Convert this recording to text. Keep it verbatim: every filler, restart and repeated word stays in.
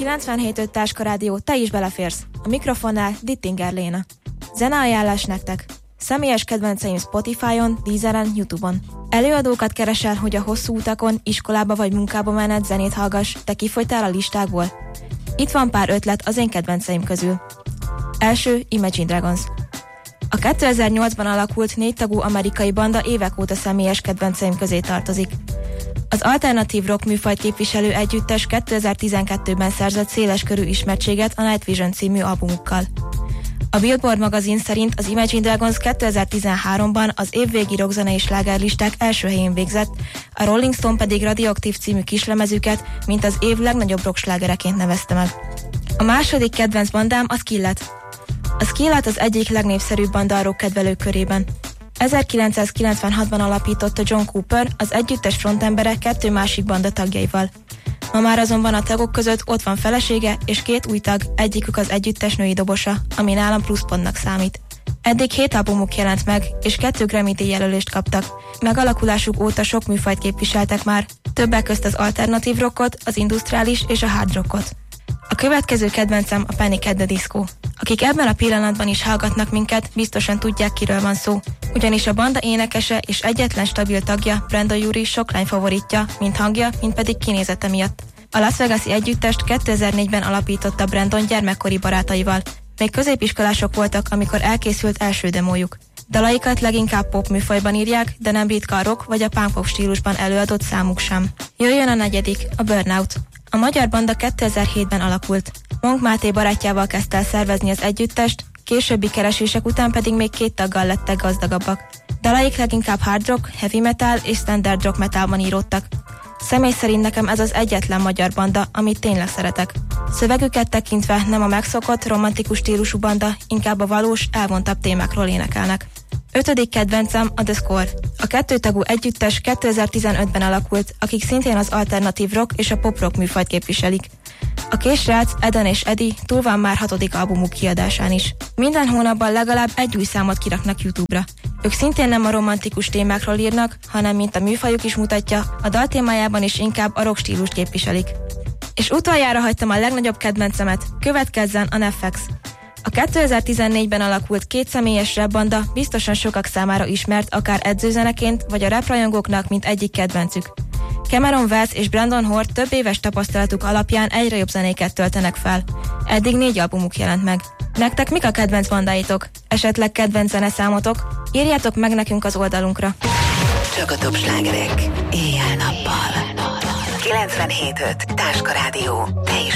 kilencvenhét öt Táska Rádió, te is beleférsz. A mikrofonnál Dittinger Léna. Zeneajánlás nektek. Személyes kedvenceim Spotify-on, Deezeren, YouTube-on. Előadókat keresel, hogy a hosszú utakon, iskolába vagy munkába menet zenét hallgass, te kifogytál a listákból? Itt van pár ötlet az én kedvenceim közül. Első, Imagine Dragons. A kétezer-nyolcban alakult négytagú amerikai banda évek óta személyes kedvenceim közé tartozik. Az alternatív rock műfajt képviselő együttes kétezer-tizenkettőben szerzett széleskörű ismertséget a Night Vision című albumukkal. A Billboard magazin szerint az Imagine Dragons kétezer-tizenháromban az évvégi rockzenei slágerlisták első helyén végzett, a Rolling Stone pedig Radioactive című kislemezüket, mint az év legnagyobb rock slágereként nevezte meg. A második kedvenc bandám a Skillet. A Skillet az egyik legnépszerűbb banda a rock kedvelők körében. ezerkilencszázkilencvenhatban alapította John Cooper, az együttes frontembere kettő másik banda tagjaival. Ma már azonban a tagok között ott van felesége és két új tag, egyikük az együttes női dobosa, ami nálam pluszpontnak számít. Eddig hét albumuk jelent meg, és kettő Grammy-díj jelölést kaptak. Megalakulásuk óta sok műfajt képviseltek már, többek közt az alternatív rockot, az industriális és a hard rockot. A következő kedvencem a Panic! At the Disco. Akik ebben a pillanatban is hallgatnak minket, biztosan tudják, kiről van szó. Ugyanis a banda énekese és egyetlen stabil tagja, Brandon Urie sok lány favoritja, mind hangja, mind pedig kinézete miatt. A Las Vegas-i együttest kétezer-négyben alapította Brandon gyermekkori barátaival. Még középiskolások voltak, amikor elkészült első demójuk. Dalaikat leginkább pop műfajban írják, de nem ritka a rock vagy a punk pop stílusban előadott számuk sem. Jöjjön a negyedik, a Burnout. A magyar banda kétezer-hétben alakult. Monk Máté barátjával kezdte el szervezni az együttest, későbbi keresések után pedig még két taggal lettek gazdagabbak. Dalaik leginkább hard rock, heavy metal és standard rock metalban íródtak. Személy szerint nekem ez az egyetlen magyar banda, amit tényleg szeretek. Szövegüket tekintve nem a megszokott, romantikus stílusú banda, inkább a valós, elvontabb témákról énekelnek. Ötödik kedvencem a The Score. A kettőtagú együttes kétezer-tizenötben alakult, akik szintén az alternatív rock és a pop rock műfajt képviselik. A két srác, Eden és Eddie túl van már hatodik albumuk kiadásán is. Minden hónapban legalább egy új számot kiraknak YouTube-ra. Ők szintén nem a romantikus témákról írnak, hanem mint a műfajuk is mutatja, a dal témájában is inkább a rock stílust képviselik. És utoljára hagytam a legnagyobb kedvencemet, következzen a Neffex. A kétezer-tizennégyben alakult két személyes rapbanda biztosan sokak számára ismert, akár edzőzeneként, vagy a raprajongóknak, mint egyik kedvencük. Cameron Wells és Brandon Hort több éves tapasztalatuk alapján egyre jobb zenéket töltenek fel. Eddig négy albumuk jelent meg. Nektek mik a kedvenc bandáitok? Esetleg kedvenc zeneszámotok? Írjátok meg nekünk az oldalunkra. Csak a top slágerek, éjjel-nappal. kilencvenhét öt Táska Rádió, te is